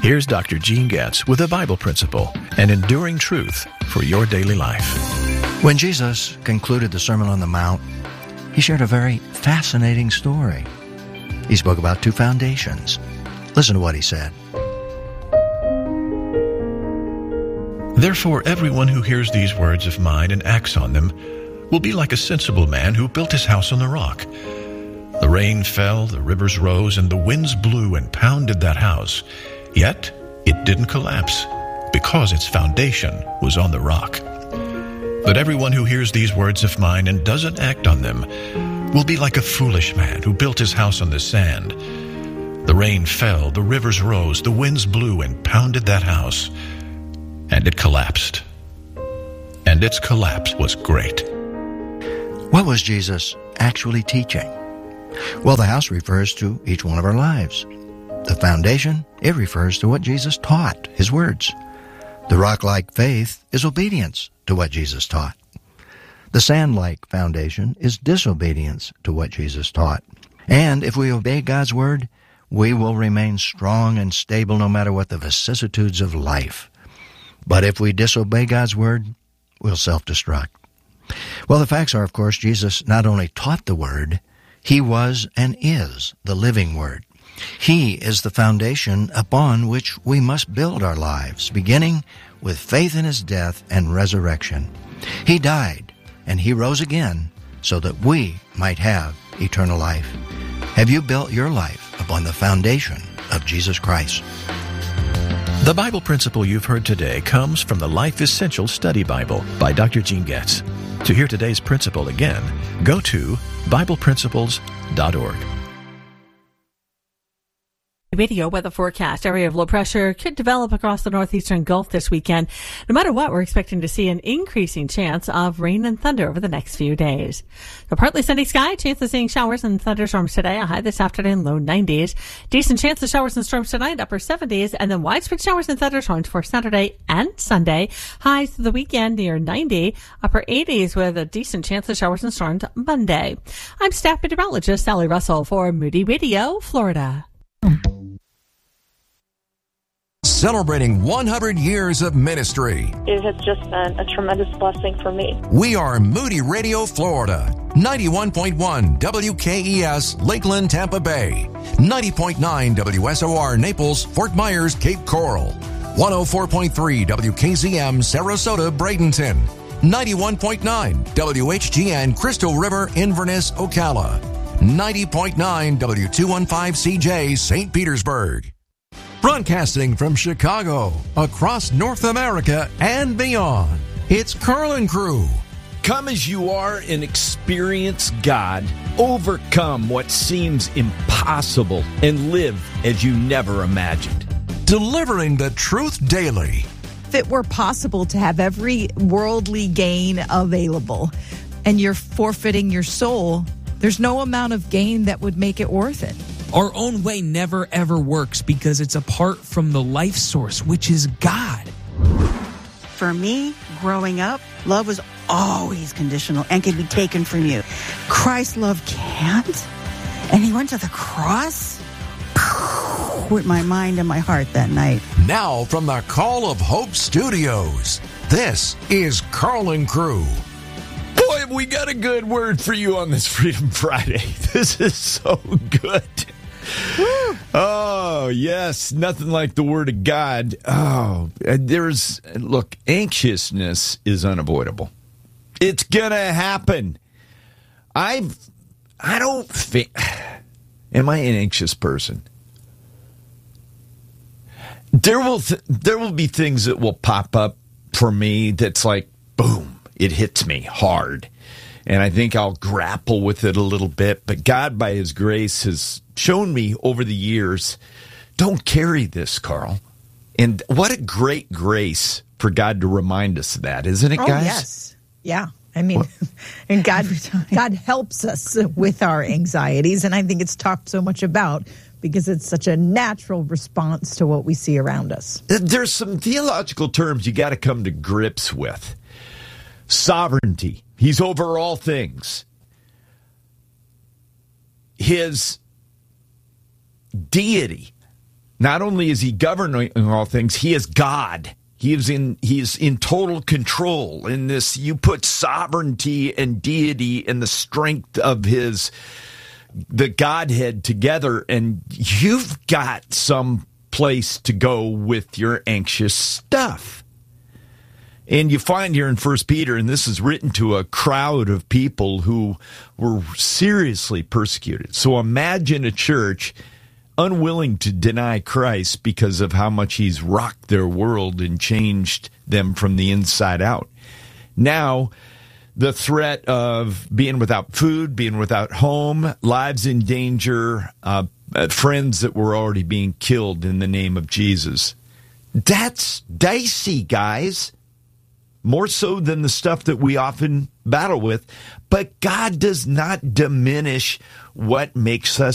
Here's Dr. Gene Getz with a Bible principle, an enduring truth for your daily life. When Jesus concluded the Sermon on the Mount, he shared a very fascinating story. He spoke about two foundations. Listen to what he said. Therefore, everyone who hears these words of mine and acts on them will be like a sensible man who built his house on the rock. The rain fell, the rivers rose, and the winds blew and pounded that house. Yet it didn't collapse, because its foundation was on the rock. But everyone who hears these words of mine and doesn't act on them will be like a foolish man who built his house on the sand. The rain fell, the rivers rose, the winds blew and pounded that house, and it collapsed. And its collapse was great. What was Jesus actually teaching? Well, the house refers to each one of our lives. The foundation, it refers to what Jesus taught, his words. The rock-like faith is obedience to what Jesus taught. The sand-like foundation is disobedience to what Jesus taught. And if we obey God's word, we will remain strong and stable no matter what the vicissitudes of life. But if we disobey God's word, we'll self-destruct. Well, the facts are, of course, Jesus not only taught the word, he was and is the living word. He is the foundation upon which we must build our lives, beginning with faith in his death and resurrection. He died, and he rose again so that we might have eternal life. Have you built your life upon the foundation of Jesus Christ? The Bible principle you've heard today comes from the Life Essential Study Bible by Dr. Gene Getz. To hear today's principle again, go to BiblePrinciples.org. Video weather forecast. Area of low pressure could develop across the northeastern Gulf this weekend. No matter what, we're expecting to see an increasing chance of rain and thunder over the next few days. The partly sunny sky, chance of seeing showers and thunderstorms today, a high this afternoon, low 90s. Decent chance of showers and storms tonight, upper 70s, and then widespread showers and thunderstorms for Saturday and Sunday. Highs for the weekend near 90, upper 80s with a decent chance of showers and storms Monday. I'm staff meteorologist Sally Russell for Moody Radio, Florida. Celebrating 100 years of ministry. It has just been a tremendous blessing for me. We are Moody Radio, Florida. 91.1 WKES, Lakeland, Tampa Bay. 90.9 WSOR, Naples, Fort Myers, Cape Coral. 104.3 WKZM, Sarasota, Bradenton. 91.9 WHGN, Crystal River, Inverness, Ocala. 90.9 W215CJ, St. Petersburg. Broadcasting from Chicago, across North America and beyond, it's Carl and Crew. Come as you are and experience God. Overcome what seems impossible and live as you never imagined. Delivering the truth daily. If it were possible to have every worldly gain available and you're forfeiting your soul, there's no amount of gain that would make it worth it. Our own way never, ever works because it's apart from the life source, which is God. For me, growing up, love was always conditional and could be taken from you. Christ's love can't. And he went to the cross with my mind and my heart that night. Now from the Call of Hope Studios, this is Carl and Crew. Boy, have we got a good word for you on this Freedom Friday. This is so good. Woo. Oh, yes. Nothing like the Word of God. Oh, look, anxiousness is unavoidable. It's going to happen. I don't think, am I an anxious person? There will be things that will pop up for me that's like, boom, it hits me hard. And I think I'll grapple with it a little bit. But God, by his grace, has shown me over the years, don't carry this, Carl. And what a great grace for God to remind us of that, isn't it, guys? Oh, yes. Yeah. I mean, and God helps us with our anxieties. And I think it's talked so much about because it's such a natural response to what we see around us. There's some theological terms you got to come to grips with. Sovereignty. He's over all things. His deity. Not only is he governing all things, he is God. He is in total control. In this, you put sovereignty and deity and the strength of the Godhead together, and you've got some place to go with your anxious stuff. And you find here in 1 Peter, and this is written to a crowd of people who were seriously persecuted. So imagine a church unwilling to deny Christ because of how much he's rocked their world and changed them from the inside out. Now, the threat of being without food, being without home, lives in danger, friends that were already being killed in the name of Jesus. That's dicey, guys. More so than the stuff that we often battle with. But God does not diminish what makes us